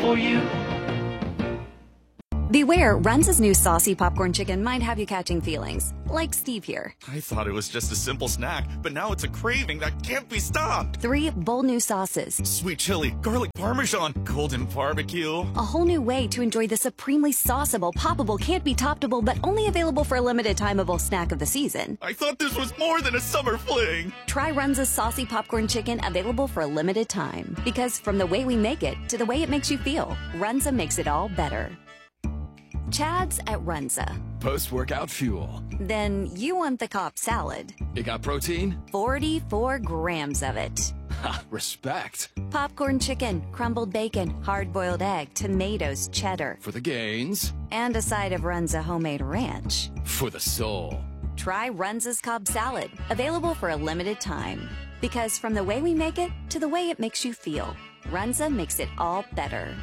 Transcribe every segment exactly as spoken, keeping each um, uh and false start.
for you. Beware, Runza's new saucy popcorn chicken might have you catching feelings, like Steve here. I thought it was just a simple snack, but now it's a craving that can't be stopped. Three bold new sauces. Sweet chili, garlic parmesan, golden barbecue. A whole new way to enjoy the supremely sauceable, poppable, can't be toppable, but only available for a limited timeable snack of the season. I thought this was more than a summer fling. Try Runza's saucy popcorn chicken, available for a limited time. Because from the way we make it to the way it makes you feel, Runza makes it all better. Chad's at Runza. Post-workout fuel. Then you want the Cobb salad. It got protein? forty-four grams of it. Ha, respect. Popcorn chicken, crumbled bacon, hard-boiled egg, tomatoes, cheddar. For the gains. And a side of Runza homemade ranch. For the soul. Try Runza's Cobb salad, available for a limited time. Because from the way we make it to the way it makes you feel, Runza makes it all better.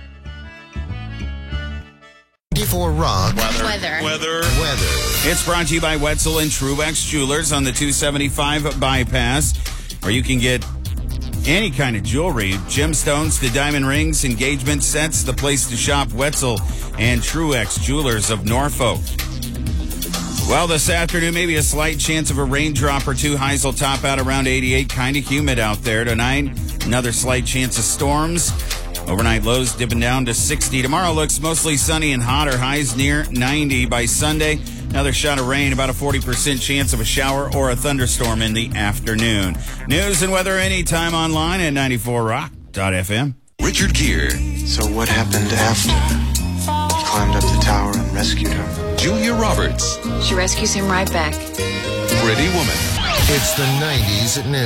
ninety-four Rock. Weather. Weather. Weather. Weather. It's brought to you by Wetzel and Truex Jewelers on the two seventy-five bypass, where you can get any kind of jewelry, gemstones to diamond rings, engagement sets. The place to shop, Wetzel and Truex Jewelers of Norfolk. Well, this afternoon, maybe a slight chance of a raindrop or two. Highs will top out around eighty-eight. Kind of humid out there tonight. Another slight chance of storms. Overnight lows dipping down to sixty. Tomorrow looks mostly sunny and hotter. Highs near ninety. By Sunday, another shot of rain. About a forty percent chance of a shower or a thunderstorm in the afternoon. News and weather anytime online at ninety-four rock dot f m. Richard Gere. So what happened after? He climbed up the tower and rescued her. Julia Roberts. She rescues him right back. Pretty Woman. It's the nineties at noon.